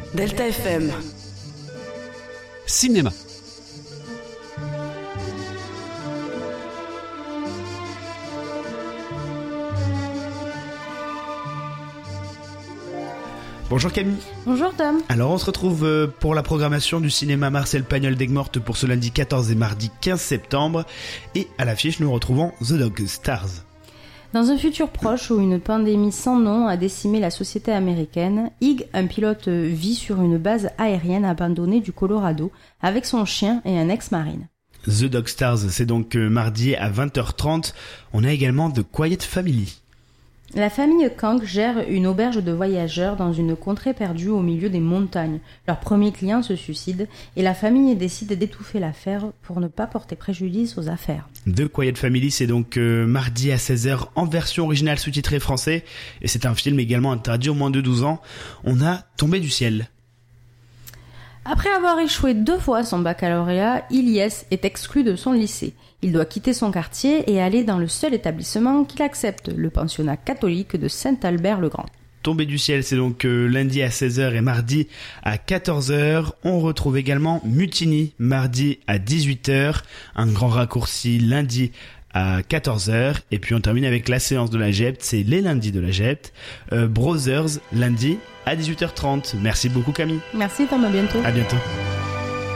Delta FM. Cinéma. Bonjour Camille. Bonjour Tom. Alors on se retrouve pour la programmation du cinéma Marcel Pagnol d'Aigues-Mortes pour ce lundi 14 et mardi 15 septembre. Et à l'affiche nous retrouvons The Dog Stars. Dans un futur proche où une pandémie sans nom a décimé la société américaine, Ig, un pilote, vit sur une base aérienne abandonnée du Colorado avec son chien et un ex-marine. The Dog Stars, c'est donc mardi à 20h30. On a également The Quiet Family. La famille Kang gère une auberge de voyageurs dans une contrée perdue au milieu des montagnes. Leur premier client se suicide et la famille décide d'étouffer l'affaire pour ne pas porter préjudice aux affaires. The Quiet Family, c'est donc mardi à 16h en version originale sous-titrée français. Et c'est un film également interdit aux moins de 12 ans. On a Tombé du ciel. Après avoir échoué 2 fois son baccalauréat, Ilyes est exclu de son lycée. Il doit quitter son quartier et aller dans le seul établissement qu'il accepte, le pensionnat catholique de Saint-Albert-le-Grand. Tombé du ciel, c'est donc lundi à 16h et mardi à 14h. On retrouve également Mutiny, mardi à 18h. Un grand raccourci lundi à 14h. Et puis on termine avec la séance de la GEPT, c'est les lundis de la GEPT. Brothers, lundi à 18h30. Merci beaucoup Camille. Merci Tom, à bientôt. À bientôt.